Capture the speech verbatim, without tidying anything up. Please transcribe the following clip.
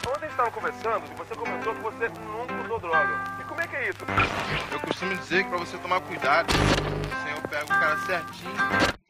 Ontem a gente tava conversando e você comentou que você nunca usou droga. E como é que é isso? Eu costumo dizer que pra você tomar cuidado, o Senhor pega o cara certinho